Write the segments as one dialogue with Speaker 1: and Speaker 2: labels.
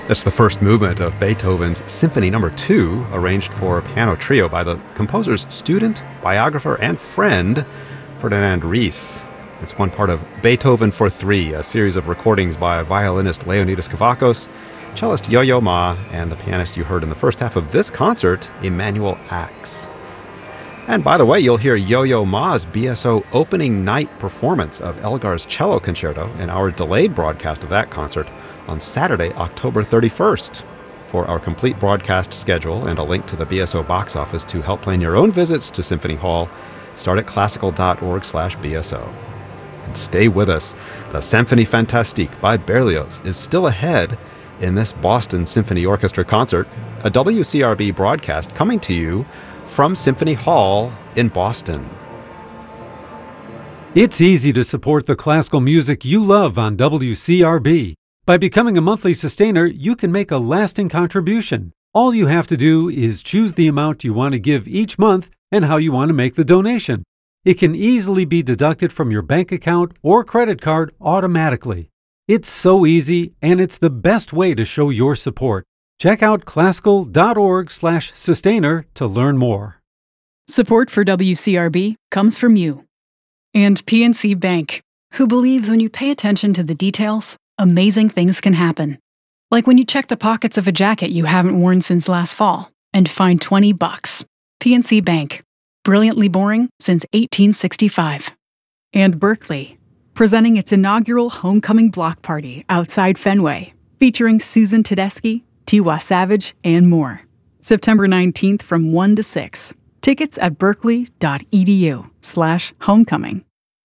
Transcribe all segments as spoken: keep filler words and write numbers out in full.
Speaker 1: That's the first movement of Beethoven's Symphony Number two, arranged for piano trio by the composer's student, biographer, and friend, Ferdinand Ries. It's one part of Beethoven for Three, a series of recordings by violinist Leonidas Kavakos, cellist Yo-Yo Ma, and the pianist you heard in the first half of this concert, Emanuel Ax. And by the way, you'll hear Yo-Yo Ma's B S O opening night performance of Elgar's Cello Concerto in our delayed broadcast of that concert on Saturday, October thirty-first. For our complete broadcast schedule and a link to the B S O box office to help plan your own visits to Symphony Hall, start at classical.org slash BSO. And stay with us. The Symphonie Fantastique by Berlioz is still ahead in this Boston Symphony Orchestra concert, a W C R B broadcast coming to you from Symphony Hall in Boston.
Speaker 2: It's easy to support the classical music you love on W C R B. By becoming a monthly sustainer, you can make a lasting contribution. All you have to do is choose the amount you want to give each month and how you want to make the donation. It can easily be deducted from your bank account or credit card automatically. It's so easy, and it's the best way to show your support. Check out classical.org slash sustainer to learn more.
Speaker 3: Support for W C R B comes from you. And P N C Bank, who believes when you pay attention to the details, amazing things can happen. Like when you check the pockets of a jacket you haven't worn since last fall and find twenty bucks. P N C Bank. Brilliantly boring since eighteen sixty-five. And Berkeley, presenting its inaugural homecoming block party outside Fenway, featuring Susan Tedeschi, Tiwa Savage, and more. September nineteenth from one to six. Tickets at berkeley.edu slash homecoming.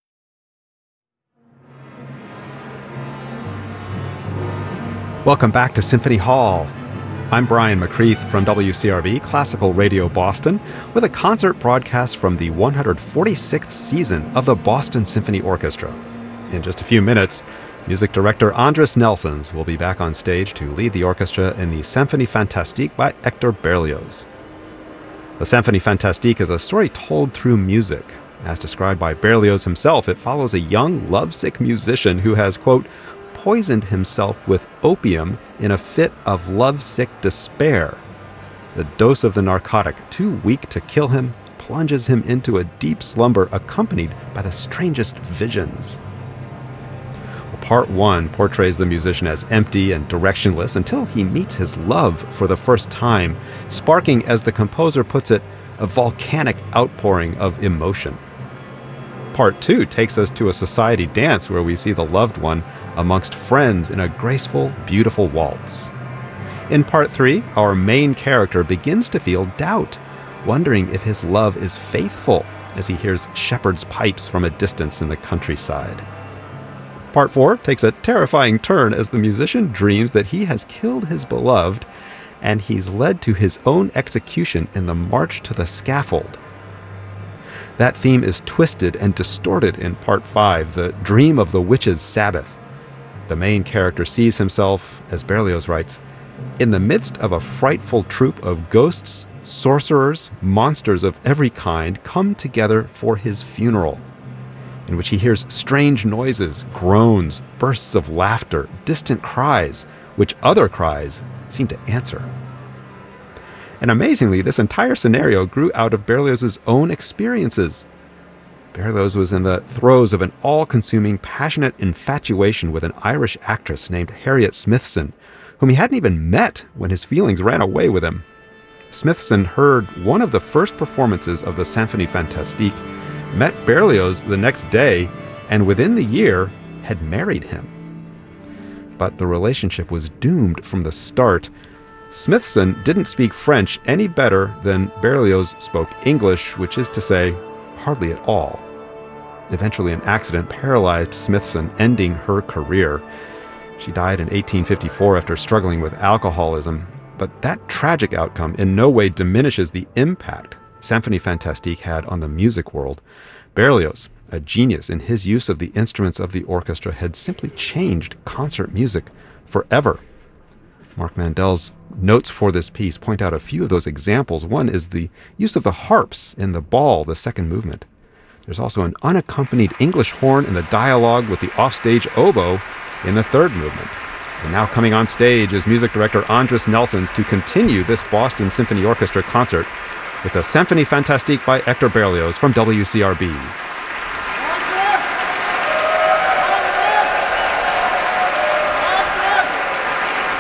Speaker 1: Welcome back to Symphony Hall. I'm Brian McCreath from W C R B Classical Radio Boston with a concert broadcast from the one hundred forty-sixth season of the Boston Symphony Orchestra. In just a few minutes, music director Andris Nelsons will be back on stage to lead the orchestra in the Symphonie Fantastique by Hector Berlioz. The Symphonie Fantastique is a story told through music. As described by Berlioz himself, it follows a young, lovesick musician who has, quote, poisoned himself with opium in a fit of lovesick despair. The dose of the narcotic, too weak to kill him, plunges him into a deep slumber accompanied by the strangest visions. Well, part one portrays the musician as empty and directionless until he meets his love for the first time, sparking, as the composer puts it, a volcanic outpouring of emotion. Part two takes us to a society dance where we see the loved one amongst friends in a graceful, beautiful waltz. In part three, our main character begins to feel doubt, wondering if his love is faithful as he hears shepherd's pipes from a distance in the countryside. Part four takes a terrifying turn as the musician dreams that he has killed his beloved and he's led to his own execution in the march to the scaffold. That theme is twisted and distorted in Part five, the dream of the witch's Sabbath. The main character sees himself, as Berlioz writes, in the midst of a frightful troop of ghosts, sorcerers, monsters of every kind come together for his funeral, in which he hears strange noises, groans, bursts of laughter, distant cries, which other cries seem to answer. And amazingly, this entire scenario grew out of Berlioz's own experiences. Berlioz was in the throes of an all-consuming, passionate infatuation with an Irish actress named Harriet Smithson, whom he hadn't even met when his feelings ran away with him. Smithson heard one of the first performances of the Symphonie Fantastique, met Berlioz the next day, and within the year had married him. But the relationship was doomed from the start. Smithson didn't speak French any better than Berlioz spoke English, which is to say, hardly at all. Eventually, an accident paralyzed Smithson, ending her career. She died in eighteen fifty-four after struggling with alcoholism, but that tragic outcome in no way diminishes the impact Symphonie Fantastique had on the music world. Berlioz, a genius in his use of the instruments of the orchestra, had simply changed concert music forever. Mark Mandel's notes for this piece point out a few of those examples. One is the use of the harps in the ball, the second movement. There's also an unaccompanied English horn in the dialogue with the offstage oboe in the third movement. And now coming on stage is music director Andris Nelsons to continue this Boston Symphony Orchestra concert with a Symphonie Fantastique by Hector Berlioz from W C R B.